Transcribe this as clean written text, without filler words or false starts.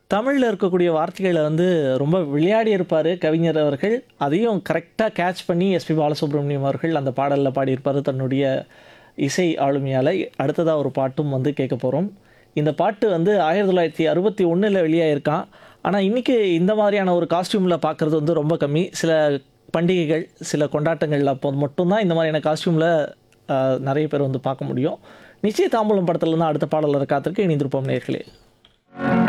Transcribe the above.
தமிழ்ல இருக்கக்கூடிய வார்த்தைகள வந்து ரொம்ப விளையாடி இருப்பாரு கவிஞர் அவர்கள். அதையும் கரெக்ட்டா கேட்ச் பண்ணி எஸ்பி பாலசுப்ரமணியம் அவர்கள் அந்த பாடல்ல பாடியிருப்பாரு தன்னுடைய இசை ஆளுமையால. அடுத்ததா ஒரு பாட்டும் வந்து கேட்க போறோம். இந்த பாட்டு வந்து 1961ல வெளியாயிருக்கான். ஆனா, இன்னைக்கு இந்த மாதிரியான ஒரு காஸ்டியூம்ல பார்க்கறது வந்து ரொம்ப கம்மி. சில பண்டிகைகள், சில கொண்டாட்டங்கள் அப்போ மட்டும் தான் இந்த மாதிரியான காஸ்டியூம்ல அ நெறைய பேர் வந்து பார்க்க முடியும். நிச்சய தாம்பூலம் படத்துல இருந்து அடுத்த பாடல் வர காத்திருக்கு. இணைந்திருப்போம் நேயர்களே.